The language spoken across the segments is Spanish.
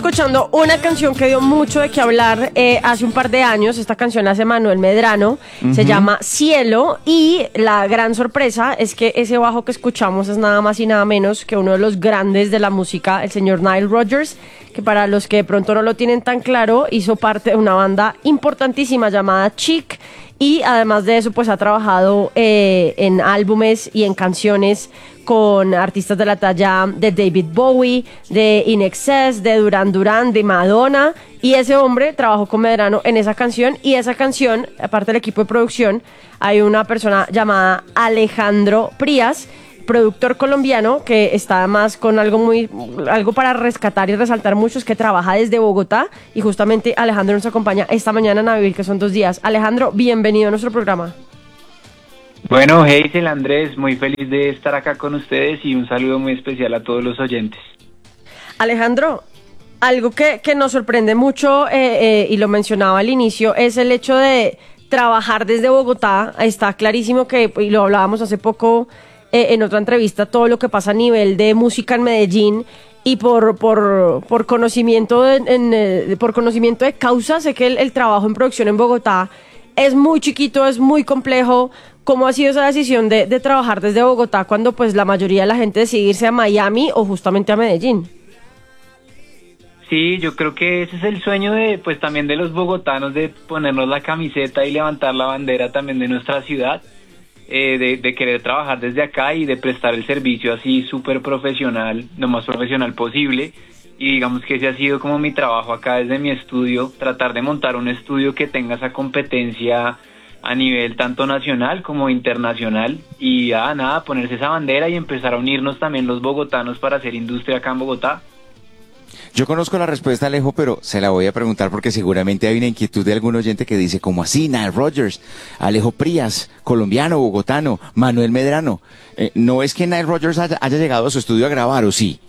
escuchando una canción que dio mucho de qué hablar hace un par de años. Esta canción la hace Manuel Medrano, se llama Cielo, y la gran sorpresa es que ese bajo que escuchamos es nada más y nada menos que uno de los grandes de la música, el señor Nile Rodgers, que para los que de pronto no lo tienen tan claro, hizo parte de una banda importantísima llamada Chic, y además de eso pues ha trabajado en álbumes y en canciones con artistas de la talla de David Bowie, de In Excess, de Duran Duran, de Madonna, y ese hombre trabajó con Medrano en esa canción, y esa canción, aparte del equipo de producción, hay una persona llamada Alejandro Prías, productor colombiano, que está además con algo para rescatar y resaltar mucho, es que trabaja desde Bogotá, y justamente Alejandro nos acompaña esta mañana en A Vivir, que son 2 días. Alejandro, bienvenido a nuestro programa. Bueno, Hazel, Andrés, muy feliz de estar acá con ustedes y un saludo muy especial a todos los oyentes. Alejandro, algo que nos sorprende mucho, y lo mencionaba al inicio, es el hecho de trabajar desde Bogotá. Está clarísimo que, y lo hablábamos hace poco en otra entrevista, todo lo que pasa a nivel de música en Medellín, y por conocimiento por conocimiento de causa, sé que el trabajo en producción en Bogotá es muy chiquito, es muy complejo. ¿Cómo ha sido esa decisión de trabajar desde Bogotá cuando pues la mayoría de la gente decide irse a Miami o justamente a Medellín? Sí, yo creo que ese es el sueño pues también de los bogotanos, de ponernos la camiseta y levantar la bandera también de nuestra ciudad, de querer trabajar desde acá y de prestar el servicio así súper profesional, lo más profesional posible. Y digamos que ese ha sido como mi trabajo acá desde mi estudio, tratar de montar un estudio que tenga esa competencia a nivel tanto nacional como internacional, y nada, ponerse esa bandera y empezar a unirnos también los bogotanos para hacer industria acá en Bogotá. Yo conozco la respuesta, Alejo, pero se la voy a preguntar porque seguramente hay una inquietud de algún oyente que dice, ¿cómo así? Nile Rodgers, Alejo Prías, colombiano, bogotano, Manuel Medrano. ¿No es que Nile Rodgers haya llegado a su estudio a grabar, o sí?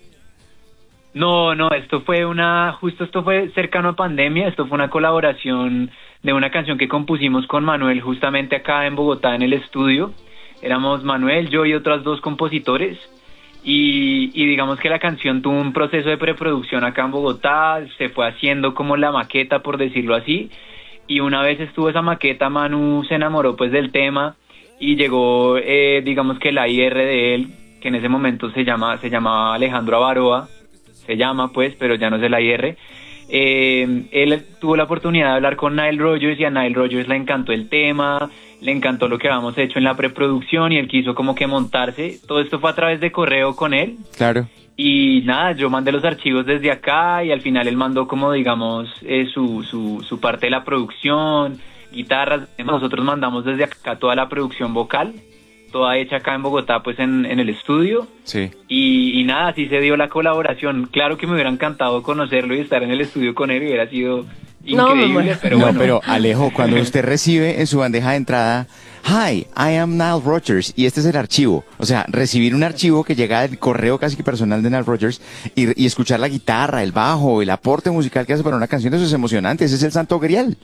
No, esto fue cercano a pandemia. Esto fue una colaboración de una canción que compusimos con Manuel justamente acá en Bogotá en el estudio. Éramos Manuel, yo y otros 2 compositores, y digamos que la canción tuvo un proceso de preproducción acá en Bogotá, se fue haciendo como la maqueta, por decirlo así, y una vez estuvo esa maqueta, Manu se enamoró pues del tema, y llegó digamos que la IR de él, que en ese momento se llamaba Alejandro Avaroa, pero ya no es el IR. Él tuvo la oportunidad de hablar con Nile Rodgers, y a Nile Rodgers le encantó el tema, le encantó lo que habíamos hecho en la preproducción, y él quiso como que montarse. Todo esto fue a través de correo con él. Claro. Y nada, yo mandé los archivos desde acá, y al final él mandó como digamos su parte de la producción, guitarras. Nosotros mandamos desde acá toda la producción vocal, toda hecha acá en Bogotá, pues en el estudio. Sí. Y nada, así se dio la colaboración. Claro que me hubiera encantado conocerlo y estar en el estudio con él, hubiera sido increíble, pero bueno. No, pero Alejo, cuando usted recibe en su bandeja de entrada, Hi, I am Nile Rodgers, y este es el archivo, o sea, recibir un archivo que llega del correo casi que personal de Nile Rodgers, y escuchar la guitarra, el bajo, el aporte musical que hace para una canción, eso es emocionante, ese es el santo grial.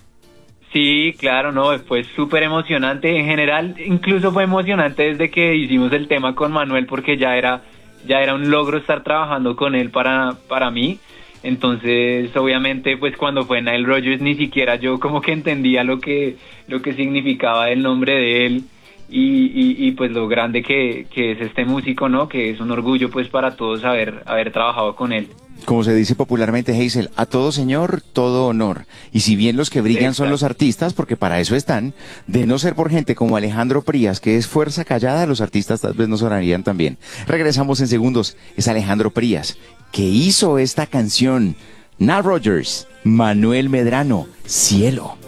Sí, claro, no, fue súper emocionante. En general, incluso fue emocionante desde que hicimos el tema con Manuel, porque ya era un logro estar trabajando con él para mí. Entonces, obviamente, pues cuando fue Nile Rodgers, ni siquiera yo como que entendía lo que significaba el nombre de él, y pues lo grande que es este músico, ¿no? Que es un orgullo pues para todos haber trabajado con él. Como se dice popularmente, Hazel, a todo señor, todo honor. Y si bien los que brillan son los artistas, porque para eso están, de no ser por gente como Alejandro Prías, que es fuerza callada, los artistas tal vez no sonarían tan bien. Regresamos en segundos. Es Alejandro Prías, que hizo esta canción. Nile Rodgers, Manuel Medrano, Cielo.